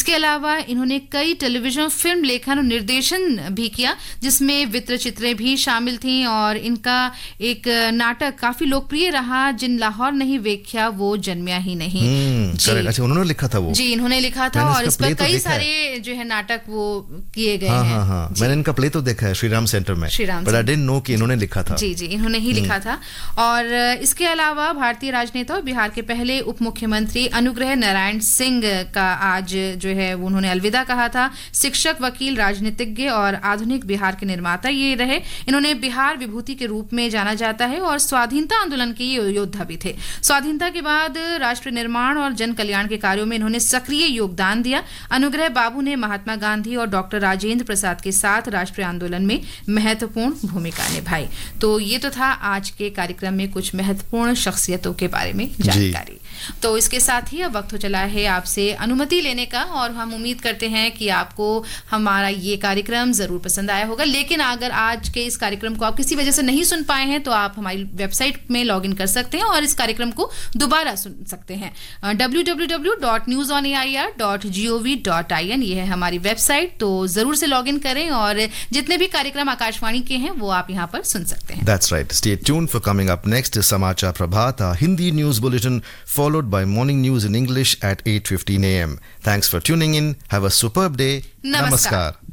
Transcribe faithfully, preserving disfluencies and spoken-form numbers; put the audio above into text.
इसके अलावा इन्होंने कई टेलीविजन फिल्म लेखन और निर्देशन भी किया, जिसमें वृत्तचित्रें भी शामिल थीं। और इनका एक नाटक काफी लोकप्रिय रहा, जिन लाहौर नहीं वेख्या वो जन्मिया ही नहीं। जी, अच्छा, उन्होंने लिखा था वो? जी, इन्होंने लिखा था और इस पर कई सारे जो है नाटक वो किए गए हाँ, हैं। हाँ, हाँ। मैंने इनका प्ले तो देखा है श्रीराम सेंटर में, बट आई डिडंट नो कि इन्होंने लिखा था। जी जी इन्होंने ही लिखा था। और इसके अलावा भारतीय राजनेता और बिहार के पहले उप मुख्यमंत्री अनुग्रह नारायण सिंह का आज जो है उन्होंने अलविदा कहा था। शिक्षक, वकील, राजनीतिज्ञ और आधुनिक बिहार के निर्माता ये रहे। इन्होंने बिहार विभूति के रूप में जाना जाता है और स्वाधीनता आंदोलन के योद्धा भी थे। स्वाधीनता के बाद राष्ट्र निर्माण और जन कल्याण के कार्यों में इन्होंने सक्रिय योगदान दिया। अनुग्रह बाबू ने महात्मा गांधी और डॉक्टर राजेंद्र प्रसाद के साथ राष्ट्रीय आंदोलन में महत्वपूर्ण भूमिका निभाई। तो ये तो था आज के कार्यक्रम में कुछ महत्वपूर्ण शख्सियतों के बारे में जानकारी। तो इसके साथ ही अब वक्त हो चला है आपसे अनुमति लेने का, और हम उम्मीद करते हैं कि आपको हमारा ये कार्यक्रम जरूर पसंद आया होगा। लेकिन अगर आज के इस कार्यक्रम को आप किसी वजह से नहीं सुन पाए हैं तो आप हमारी वेबसाइट में लॉग इन कर सकते हैं और इस कार्यक्रम को दोबारा सुन सकते हैं। W W W dot news on A I R dot G O V dot I N ये है हमारी वेबसाइट। तो जरूर से लॉग इन करें और जितने भी कार्यक्रम आकाशवाणी के हैं वो आप यहाँ पर सुन सकते हैं। That's right. Stay tuned for coming up next is Samachar Prabhat, our Hindi news bulletin, followed by morning news in English at eight fifteen a m. Thanks for tuning in. Have a superb day. Namaskar. Namaskar.